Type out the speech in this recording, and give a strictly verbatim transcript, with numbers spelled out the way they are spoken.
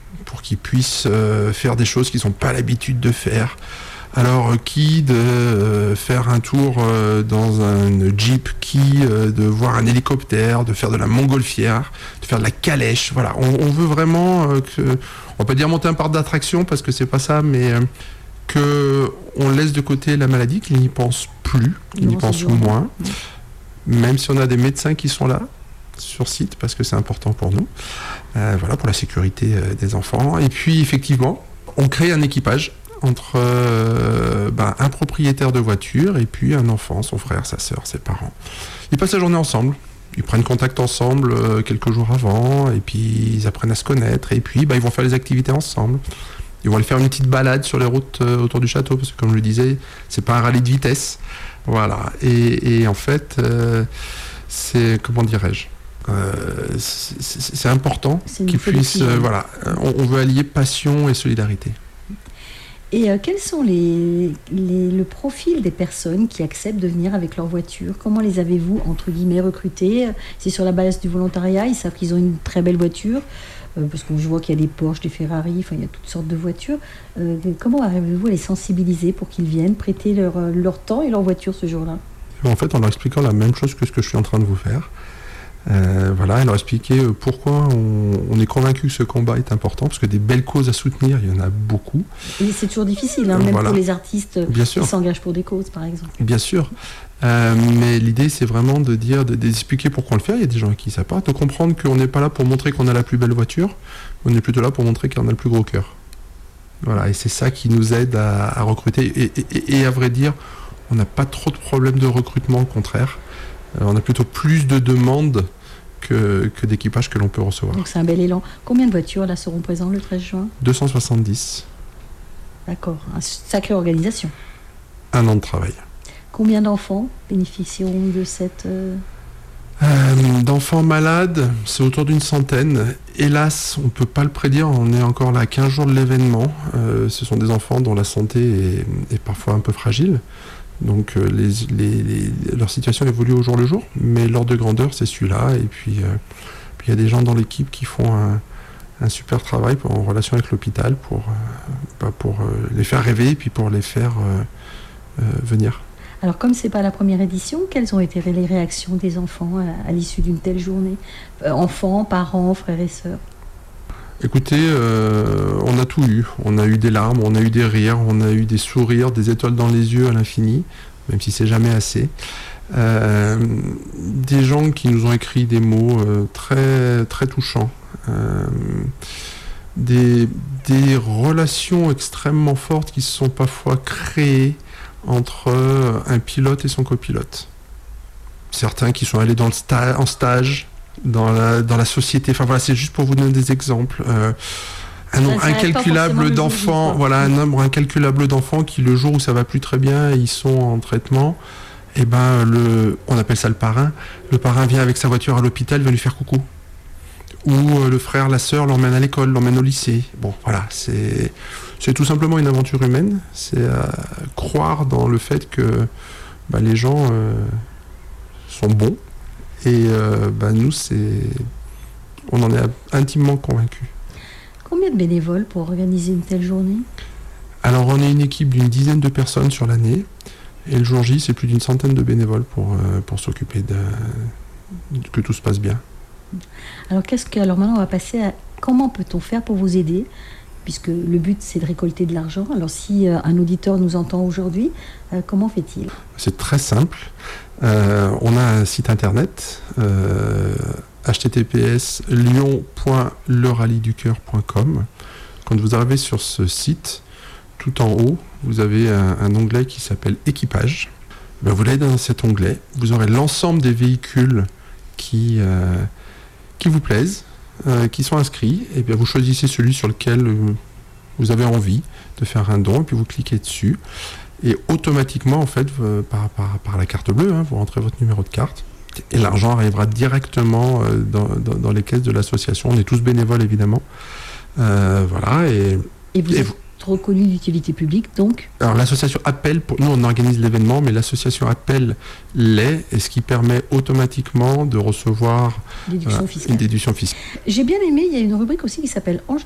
pour qu'ils puissent euh, faire des choses qu'ils n'ont pas l'habitude de faire. Alors, qui de euh, faire un tour euh, dans un Jeep, qui euh, de voir un hélicoptère, de faire de la montgolfière, de faire de la calèche. Voilà, on, on veut vraiment euh, que, on va pas dire monter un parc d'attraction parce que c'est pas ça, mais euh, que on laisse de côté la maladie, qu'ils n'y pensent plus, qu'ils n'y pensent moins, même si on a des médecins qui sont là sur site parce que c'est important pour nous, euh, voilà, pour la sécurité euh, des enfants. Et puis effectivement, on crée un équipage entre euh, ben, un propriétaire de voiture et puis un enfant, son frère, sa sœur, ses parents. Ils passent la journée ensemble, ils prennent contact ensemble euh, quelques jours avant, et puis ils apprennent à se connaître, et puis ben, ils vont faire les activités ensemble. Ils vont aller faire une petite balade sur les routes euh, autour du château, parce que comme je le disais, c'est pas un rallye de vitesse. Voilà. Et, et en fait, euh, c'est, comment dirais-je, euh, c'est, c'est, c'est important c'est qu'ils puissent, euh, voilà, on, on veut allier passion et solidarité. Et euh, quels sont les, les, le profil des personnes qui acceptent de venir avec leur voiture? Comment les avez-vous, entre guillemets, recrutés? C'est sur la base du volontariat, ils savent qu'ils ont une très belle voiture, euh, parce que je vois qu'il y a des Porsche, des Ferrari, enfin il y a toutes sortes de voitures. Euh, comment arrivez-vous à les sensibiliser pour qu'ils viennent prêter leur, leur temps et leur voiture ce jour-là? En fait, en leur expliquant la même chose que ce que je suis en train de vous faire. Euh, voilà, et leur expliquer pourquoi on, on est convaincu que ce combat est important, parce que des belles causes à soutenir, il y en a beaucoup. Et c'est toujours difficile, hein, même voilà. Pour les artistes Bien qui sûr. s'engagent pour des causes, par exemple. Bien sûr, euh, mais l'idée c'est vraiment de dire, de, d'expliquer pourquoi on le fait. Il y a des gens qui savent pas, de comprendre qu'on n'est pas là pour montrer qu'on a la plus belle voiture, on est plutôt là pour montrer qu'on a le plus gros cœur. Voilà, et c'est ça qui nous aide à, à recruter. Et, et, et à vrai dire, on n'a pas trop de problèmes de recrutement, au contraire. Euh, on a plutôt plus de demandes que, que d'équipages que l'on peut recevoir. Donc c'est un bel élan. Combien de voitures là seront présentes le treize juin? deux cent soixante-dix. D'accord, une sacrée organisation. Un an de travail. Combien d'enfants bénéficieront de cette... Euh... Euh, d'enfants malades, c'est autour d'une centaine. Hélas, on ne peut pas le prédire, on est encore là à quinze jours de l'événement. Euh, ce sont des enfants dont la santé est, est parfois un peu fragile. Donc euh, les, les, les, leur situation évolue au jour le jour, mais l'ordre de grandeur c'est celui-là. Et puis il euh, y a des gens dans l'équipe qui font un, un super travail pour, en relation avec l'hôpital pour, euh, bah, pour euh, les faire rêver et puis pour les faire euh, euh, venir. Alors comme c'est pas la première édition, quelles ont été les réactions des enfants à, à l'issue d'une telle journée? euh, Enfants, parents, frères et sœurs? Écoutez, euh, on a tout eu. On a eu des larmes, on a eu des rires, on a eu des sourires, des étoiles dans les yeux à l'infini, même si c'est jamais assez. Euh, des gens qui nous ont écrit des mots euh, très, très touchants. Euh, des, des relations extrêmement fortes qui se sont parfois créées entre un pilote et son copilote. Certains qui sont allés dans le sta- en stage, dans la, dans la société, enfin voilà, c'est juste pour vous donner des exemples. Euh, un nombre incalculable d'enfants, voilà, un nombre incalculable d'enfants qui, le jour où ça va plus très bien, ils sont en traitement, et ben le, on appelle ça le parrain. Le parrain vient avec sa voiture à l'hôpital, va lui faire coucou. Ou euh, le frère, la sœur l'emmène à l'école, l'emmène au lycée. Bon, voilà, c'est, c'est tout simplement une aventure humaine. C'est euh, croire dans le fait que bah, les gens euh, sont bons. Et euh, bah, nous, c'est... on en est intimement convaincus. Combien de bénévoles pour organiser une telle journée? Alors, on est une équipe d'une dizaine de personnes sur l'année. Et le jour J, c'est plus d'une centaine de bénévoles pour, euh, pour s'occuper de... que tout se passe bien. Alors, qu'est-ce que... Alors maintenant, on va passer à... Comment peut-on faire pour vous aider? Puisque le but, c'est de récolter de l'argent. Alors, si euh, un auditeur nous entend aujourd'hui, euh, comment fait-il? C'est très simple. Euh, on a un site internet, euh, h t t p s lyon point le rallye du cœur point com. Quand vous arrivez sur ce site, tout en haut, vous avez un, un onglet qui s'appelle Équipage. Ben, vous allez dans cet onglet, vous aurez l'ensemble des véhicules qui, euh, qui vous plaisent, euh, qui sont inscrits, et bien vous choisissez celui sur lequel euh, vous avez envie de faire un don, et puis vous cliquez dessus. Et automatiquement, en fait, euh, par, par, par la carte bleue, hein, vous rentrez votre numéro de carte, et l'argent arrivera directement euh, dans, dans, dans les caisses de l'association. On est tous bénévoles, évidemment. Euh, voilà. Et, et vous et êtes vous... reconnu d'utilité publique, donc? Alors, l'association appelle, pour... nous on organise l'événement, mais l'association appelle les, et ce qui permet automatiquement de recevoir déduction euh, fiscale. une déduction fiscale. J'ai bien aimé, il y a une rubrique aussi qui s'appelle Ange